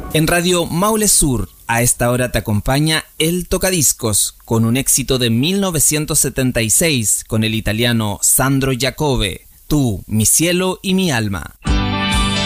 En Radio Maule Sur, a esta hora te acompaña El Tocadiscos, con un éxito de 1976 con el italiano Sandro Giacobbe, Tú, mi cielo y mi alma.